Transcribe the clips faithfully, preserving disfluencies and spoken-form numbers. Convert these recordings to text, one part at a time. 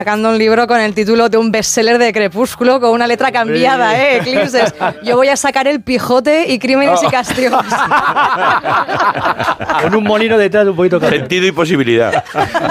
sacando un libro con el título de un bestseller de Crepúsculo con una letra cambiada, ¿eh? Eclipses. Yo voy a sacar El Quijote y Crímenes y Castigos. Con un molino detrás de un poquito de sentido y posibilidad.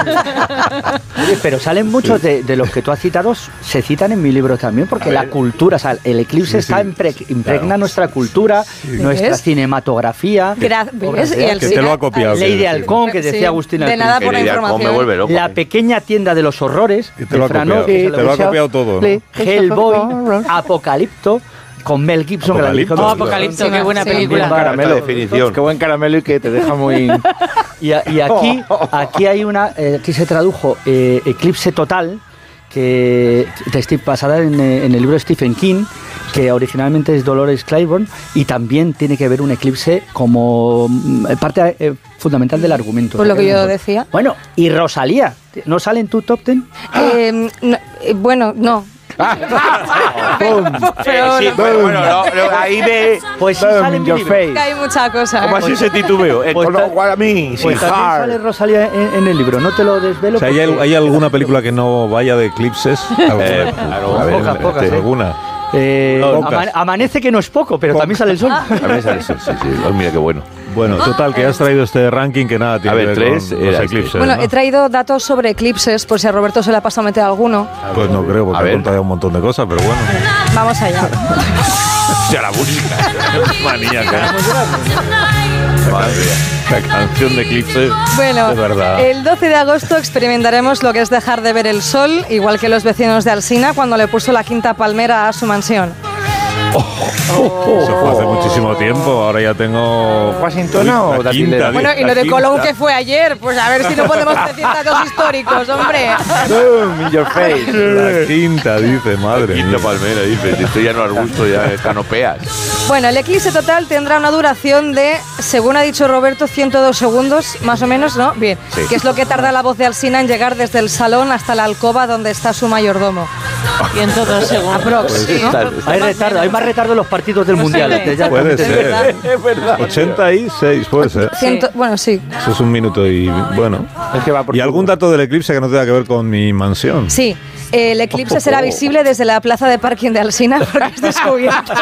Oye, pero salen muchos de, de los que tú has citado, se citan en mi libro también, porque la cultura, o sea, el eclipse sí, está sí, impre, impregna claro. nuestra cultura, sí. nuestra ¿ves? cinematografía. Gra- ¿ves? Y el que te lo ha copiado. Ley de Halcón, que decía sí. Agustín De nada por la información. La pequeña tienda de los horrores. Y te lo ha copiado, te lo ha copiado todo. Hellboy, Apocalipto, con Mel Gibson. Apocalipto, que oh, Apocalipto sí, qué buena sí. película. Qué caramelo, definición. Qué buen caramelo y que te deja muy... y, y aquí, aquí hay una, eh, aquí se tradujo eh, Eclipse Total, que de, basada en, en el libro de Stephen King, que originalmente es Dolores Claiborne, y también tiene que ver un eclipse como parte eh, fundamental del argumento. Pues lo que yo decía. Bueno, y Rosalía, ¿no sale en tu top ten? Eh, no, eh, bueno, no. pero, pero, sí, bueno, bueno no, no, ahí ve pues sí sale en your face. Hay mucha cosa. ¿Cómo así ese titubeo? Eh, pues con lo cual a mí, pues sí, también sale Rosalía en, en el libro, no te lo desvelo. O sea, ¿hay, ¿hay alguna película que no vaya de eclipses? Eh, claro, a ver, pocas, pocas, este, ¿eh? alguna. Eh, ama- amanece que no es poco, pero Pocas. también sale el sol. También sale el sol, sí, sí. Oh, mira qué bueno. Bueno, total, que has traído este ranking que nada tiene a ver, que ver tres, con los este. eclipses. Bueno, ¿no? he traído datos sobre eclipses, por si a Roberto se le ha pasado a meter alguno. Pues no creo, porque ha contado un montón de cosas, pero bueno. Vamos allá. O sea, la música. Maníaca. Madre mía. La canción de eclipses. Bueno, es verdad. El doce de agosto experimentaremos lo que es dejar de ver el sol, igual que los vecinos de Alsina cuando le puso la quinta palmera a su mansión. Oh, oh, oh, Eso fue hace muchísimo tiempo, ahora ya tengo... ¿Washington o la quinta, Bueno, y lo de Colón que fue ayer, pues a ver si no podemos decir datos históricos, hombre. Boom, in your face. La quinta, dice, madre Quinta mía. palmera, dice. Esto ya no arbusto, ya canopeas. Bueno, el eclipse total tendrá una duración de, según ha dicho Roberto, ciento dos segundos, más o menos, ¿no? Bien. Sí. Que es lo que tarda la voz de Alsina en llegar desde el salón hasta la alcoba donde está su mayordomo. ciento dos segundos. Aprox, Pues, ¿no? tal, Hay retardo, hay más retardo en los partidos del No mundial. sé. Ya Puede te- ser. Es verdad. ochenta y seis, puede ser. Ciento- bueno, sí. Eso es un minuto y bueno. Es que va por ¿Y algún dato del eclipse que no tenga que ver con mi mansión? Sí. El eclipse será visible desde la plaza de parking de Alsina porque es descubierto.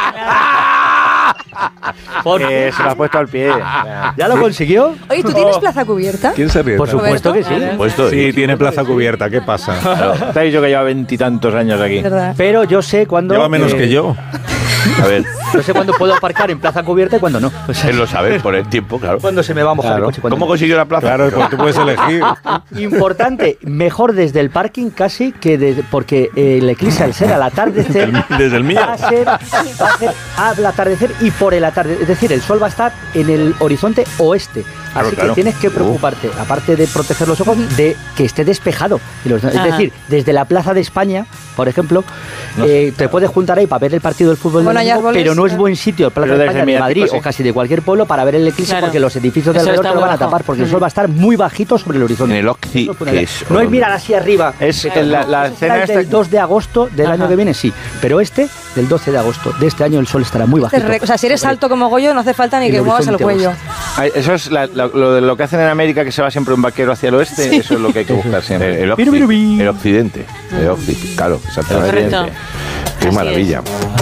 Que se lo ha puesto al pie. ¿Ya lo consiguió? Oye, ¿tú tienes plaza cubierta? ¿Quién se ríe? Por tanto? supuesto que sí. Puesto Sí, tiene plaza cubierta, ¿qué pasa? Te he dicho que lleva veintitantos años aquí. ¿Verdad? Pero yo sé cuándo. Lleva menos eh, que yo. A ver, Yo sé cuándo puedo aparcar en plaza cubierta y cuándo no. O sea, él lo sabe por el tiempo, claro. cuándo se me va a mojar Claro. el coche. cuándo ¿Cómo no. consiguió la plaza? Claro, porque tú puedes elegir. Importante, mejor desde el parking casi que desde, porque el eclipse al ser al atardecer Desde el mío. va a ser, va a ser al atardecer y por el atardecer, es decir, el sol va a estar en el horizonte oeste. Claro, Así claro. que tienes que preocuparte, aparte de proteger los ojos, de que esté despejado. Y los- Es Ajá. decir, desde la Plaza de España, por ejemplo, eh, te puedes juntar ahí para ver el partido del fútbol, Bueno, del hay domingo, árboles, pero no es claro. buen sitio, Plaza Pero de desde España, de mi Madrid ático, sí. o casi de cualquier pueblo, para ver el eclipse, Claro. porque los edificios de Eso alrededor está te lo van a muy bajo. tapar, porque el sol va a estar muy bajito sobre el horizonte. En el Occi, que es... No es mirar así arriba. Es en la, la Será escena el esta... del dos de agosto del Ajá. año que viene, sí. Pero este, del doce de agosto de este año, el sol estará muy Este bajito. re- O sea, si eres alto como Goyo, no hace falta ni El que muevas el horizonte cuello. Ay, Eso es la- la- lo, de lo que hacen en América, que se va siempre un vaquero hacia el oeste. Eso es lo que hay que buscar siempre. El, el, Piru, piru, occi, pi. el occidente. El occi, claro, exactamente. Correcto. Qué Así maravilla.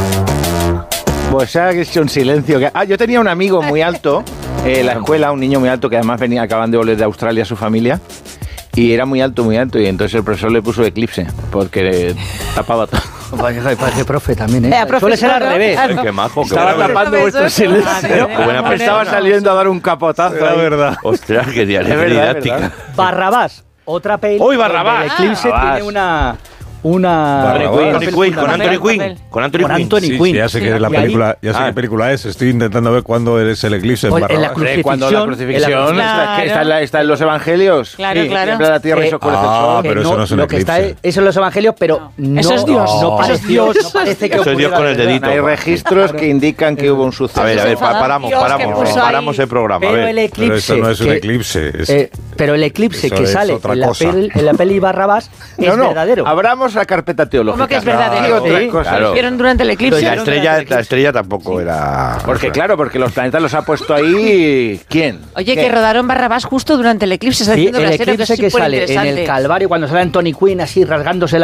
Pues se ha hecho un silencio. que- Ah, yo tenía un amigo muy alto eh, en la escuela, un niño muy alto que además venía, acaban de volver de Australia su familia. Y era muy alto, muy alto. Y entonces el profesor le puso eclipse, porque tapaba todo. Vaya, parece profe también, ¿eh? Eh, profesor, Suele ser al ¿no? revés. Ah, Ay, qué majo, qué Estaba buena, tapando vuestro Profesor. silencio. qué buena Estaba persona. saliendo a dar un capotazo. Era ahí. verdad. Ostras, qué diaria, Es qué verdad, es didáctica. verdad. Barrabás, otra peli. ¡Uy, Barrabás! donde El eclipse Barrabás. tiene una. Una. Barrabás. un Anthony papel Quinn, con fundamental. Anthony Quinn. Con Anthony Con Quinn. Anthony Sí, Quinn. sí, ya sé que es la Y ahí- película, ya sé Ah. qué película es. Estoy intentando ver cuándo es el eclipse en Pues, en la Barrabás. cruz- Hombre, cuando la crucifixión en la- está, que está en la- está en los evangelios. Claro, Sí, claro. Tiembla la tierra y Eh, se oscurece el ah, sol. Que pero eso no es un lo que está eclipse. es en los evangelios, pero no, Eso es Dios. no Eso es pareció, Dios. no parece que Eso es Dios ocurriera con el de verdad. dedito. Hay registros que indican que hubo un suceso. A ver, a ver, pa- enfadado. paramos, Dios, que paramos, puso ahí. paramos el programa. A Pero el ver. eclipse. Pero eso no es un que- eclipse. es- eh, pero el eclipse Eso que es sale otra en la, cosa. peli, en la peli Barrabás es No, no, verdadero. abramos la carpeta teológica. ¿Cómo que es verdadero? Digo otras Sí, cosas. claro. Lo hicieron durante el eclipse. Y la Pero estrella, durante el la estrella tampoco era... Porque claro, porque los planetas los ha puesto ahí... ¿Quién? Oye, ¿Qué? que rodaron Barrabás justo durante el eclipse. Está Sí, diciendo el Brasero, que eclipse es que sale en superinteresante. el Calvario cuando sale Anthony Quinn así rasgándose la